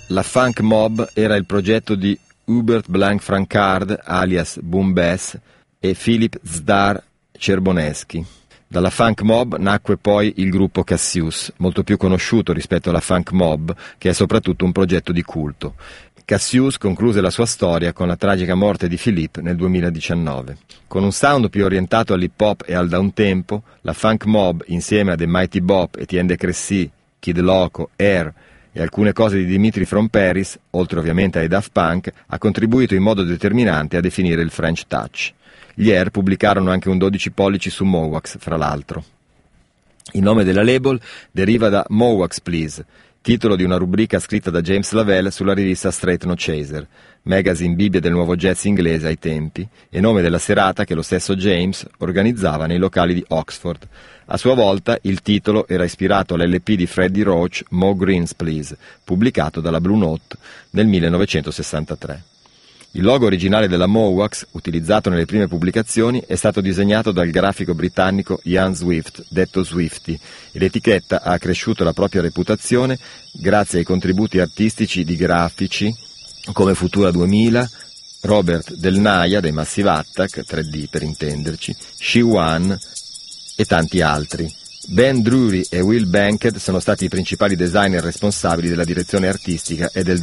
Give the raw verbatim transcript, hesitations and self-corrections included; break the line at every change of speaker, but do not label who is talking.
La Funk Mob era il progetto di Hubert Blanc-Francard, alias Boom Bass, e Philip Zdar Cerboneschi. Dalla Funk Mob nacque poi il gruppo Cassius, molto più conosciuto rispetto alla Funk Mob, che è soprattutto un progetto di culto. Cassius concluse la sua storia con la tragica morte di Philippe nel duemiladiciannove. Con un sound più orientato all'hip hop e al downtempo, la Funk Mob, insieme a The Mighty Bop, Etienne de Crécy, Kid Loco, Air e alcune cose di Dimitri from Paris, oltre ovviamente ai Daft Punk, ha contribuito in modo determinante a definire il French Touch. Gli Air pubblicarono anche un dodici pollici su Mowax, fra l'altro. Il nome della label deriva da Mowax Please, titolo di una rubrica scritta da James Lavelle sulla rivista Straight No Chaser, magazine bibbia del nuovo jazz inglese ai tempi, e nome della serata che lo stesso James organizzava nei locali di Oxford. A sua volta il titolo era ispirato all'L P di Freddie Roach, Mo Greens Please, pubblicato dalla Blue Note nel millenovecentosessantatré. Il logo originale della Mowax, utilizzato nelle prime pubblicazioni, è stato disegnato dal grafico britannico Ian Swift, detto Swifty, e l'etichetta ha accresciuto la propria reputazione grazie ai contributi artistici di grafici come Futura duemila, Robert Del Naia dei Massive Attack, tre D per intenderci, She-One e tanti altri. Ben Drury e Will Bankhead sono stati i principali designer responsabili della direzione artistica e del